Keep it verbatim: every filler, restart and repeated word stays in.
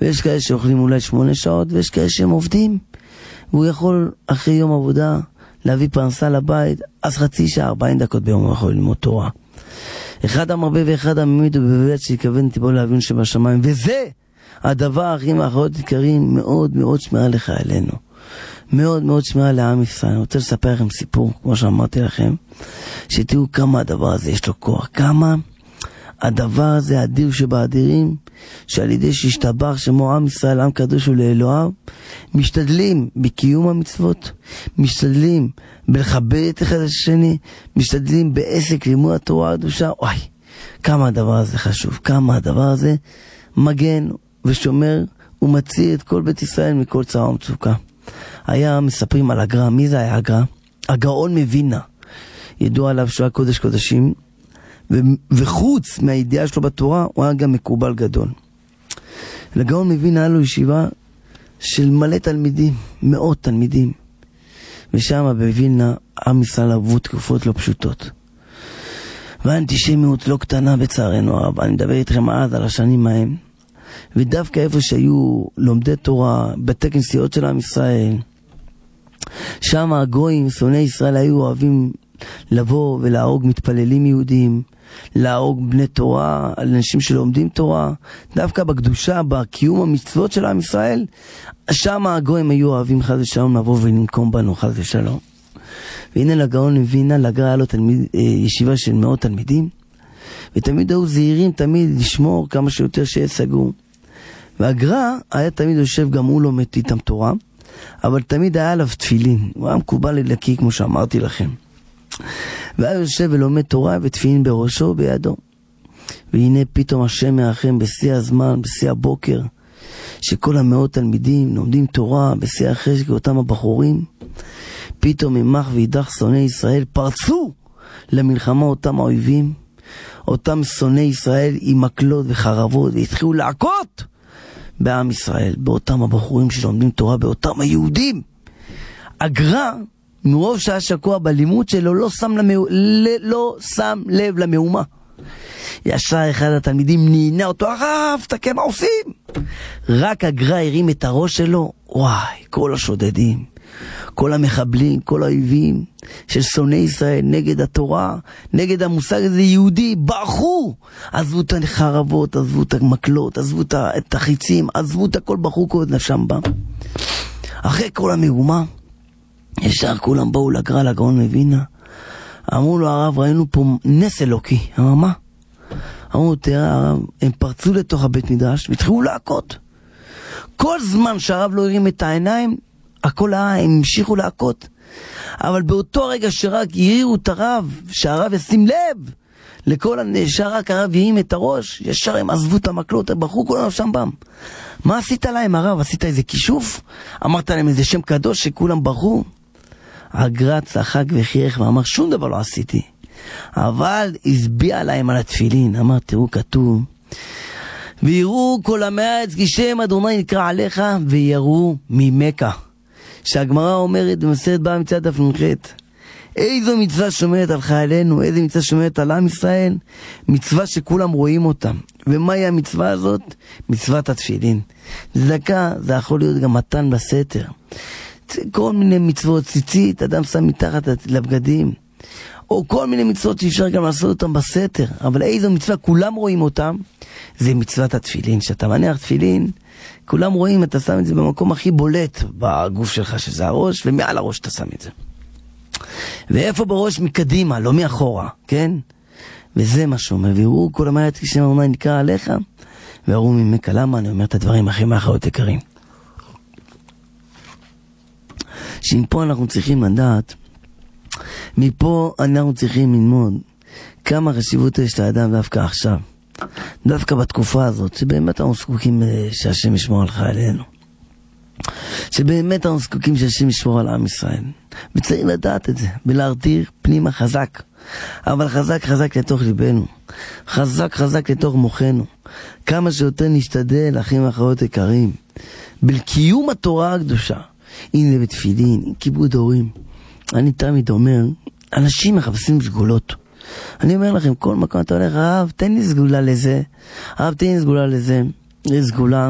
ויש כאלה שאוכלים אולי שמונה שעות, ויש כאלה שהם עובדים, והוא יכול אחרי יום עבודה להביא פרנסה לבית, אז חצי שעה, ארבעים דקות ביום הוא יכול ללמוד תורה. אחד המרבה ואחד הממיד הוא בבית שיכוון טיפול להבין שבשמיים, וזה הדבר הכי מאחרות עיקרים, מאוד מאוד שמירה לחיילינו. מאוד מאוד שמירה לעם ישראל. אני רוצה לספר לכם סיפור, כמו שאמרתי לכם, שתראו כמה הדבר הזה יש לו כוח, כמה הדבר הזה אדיר שבאדירים, שעל ידי שהשתבח שמו עם ישראל, עם קדוש ולאלוהיו, משתדלים בקיום המצוות, משתדלים בלכבד את אחד השני, משתדלים בעסק לימוד התורה הקדושה. וואי, כמה הדבר הזה חשוב, כמה הדבר הזה מגן ושומר ומציל את כל בית ישראל מכל צער ומצוקה. היה מספרים על הגר"א. מי זה היה הגר"א? הגאון מווילנה. ידוע עליו שהוא היה קודש קודשים, ו- וחוץ מהידיעה שלו בתורה הוא היה גם מקובל גדול. לגאון מווילנה היה לו ישיבה של מלא תלמידים, מאות תלמידים, ושם בווילנה עם ישראל עברו תקופות לא פשוטות, והאנטישמיות לא קטנה בצערנו הרב. אני מדבר איתכם אז על השנים ההם, ודווקא איפה שהיו לומדי תורה, בתי כנסיות של עם ישראל, שם הגויים, שונאי ישראל, היו אוהבים לבוא ולהרוג מתפללים יהודים, להרוג בני תורה, אנשים שלומדים תורה. דווקא בקדושה, בקיום המצוות של עם ישראל, שם הגויים היו אוהבים חס ושלום לבוא ולנקום בנו חס ושלום. והנה לגאון מווילנה, לגר"א היה לו תלמיד, ישיבה של מאות תלמידים, ותמיד היו זהירים תמיד לשמור כמה שיותר שיהיה סגור. והגר"א היה תמיד יושב, גם הוא לומד איתם תורה, אבל תמיד היה עליו תפילין, הוא היה מקובל לדקי כמו שאמרתי לכם, והיה יושב ולומד תורה ותפילין בראשו ובידו. והנה פתאום השם מרחם בשיא הזמן, בשיא הבוקר, שכל המאות תלמידים לומדים תורה בשיא החשק, אותם הבחורים פתאום ממח ואידך שונאי ישראל פרצו למלחמה, אותם האויבים, אותם שונאי ישראל עם מקלות וחרבות, והתחילו להכות בעם ישראל, באותם הבחורים שלומדים תורה, באותם היהודים. הגר"א מרוב שהיה שקוע בלימוד שלו לא שם, למה... לא שם לב למהומה. ישר אחד התלמידים נינה אותו, הרב, תקה, מה עושים? רק הגר"א הרים את הראש שלו, וואי, כל השודדים, כל המחבלים, כל האויבים של שונאי ישראל נגד התורה, נגד המושג הזה יהודי, ברחו, עזבו את החרבות, עזבו את המקלות, עזבו את החיצים, עזבו את הכל, ברחו כל נפשם בה. אחרי כל המהומה, ישר כולם באו לגר"א, לגאון מווילנה, אמרו לו, הרב, ראינו פה נס אלוקי. אמר, מה? אמרו, תראה הרב, הם פרצו לתוך הבית מדרש והתחילו להכות. כל זמן שהרב לא הרים את העיניים, הכל היה, הם המשיכו להכות. אבל באותו רגע שרק הרירו את הרב, שהרב ישים לב לכל הנשאר, רק הרב ירים את הראש, ישר הם עזבו את המקלות, הם ברחו כולם שם בם. מה עשית להם הרב? עשית איזה כישוף? אמרת להם איזה שם קדוש שכולם ברחו? הגר"א צחק וחייך ואמר, שום דבר לא עשיתי, אבל הסביע להם על התפילין. אמר, תראו, כתוב, ויראו כל עמי הארץ כי שם אדוני נקרא עליך, ויראו ממכה. שהגמרא אומרת במסכת בבא מציעא דף נ"ח, איזו מצווה שומרת על חיילינו, איזו מצווה שומרת על עם ישראל? מצווה שכולם רואים אותה. ומהי המצווה הזאת? מצוות התפילין. צדקה זה יכול להיות גם מתן בסתר, כל מיני מצוות, ציצית, אדם שם מתחת לבגדים, או כל מיני מצוות שאפשר גם לעשות אותם בסתר. אבל איזו מצווה כולם רואים אותם? זה מצוות התפילין. שאתה מניח תפילין, כולם רואים, אתה שם את זה במקום הכי בולט בגוף שלך, שזה הראש, ומעל הראש אתה שם את זה. ואיפה בראש? מקדימה, לא מאחורה, כן? וזה מה שאומר, ויראו כל עמי הארץ כי שם אדוני נקרא עליך, ויראו ממכה. למה אני אומר את הדברים הכי מאחרות יקרים? שמפה אנחנו צריכים לדעת, מפה אנחנו צריכים ללמוד כמה חשיבות יש לאדם דווקא עכשיו, דווקא בתקופה הזאת, שבאמת אנחנו זקוקים שהשם ישמור על חיילינו, שבאמת אנחנו זקוקים שהשם ישמור על עם ישראל, וצריך לדעת את זה ולהרתיר פנימה חזק, אבל חזק חזק לתוך ליבנו, חזק חזק לתוך מוחנו, כמה שיותר נשתדל אחים ואחרות יקרים בקיום התורה הקדושה, הנה בתפילין, עם כיבוד הורים. אני תמיד אומר, אנשים מחפשים סגולות. אני אומר לכם, כל מקום אתה הולך, הרב, תן לי סגולה לזה, הרב, תן לי סגולה לזה, יש סגולה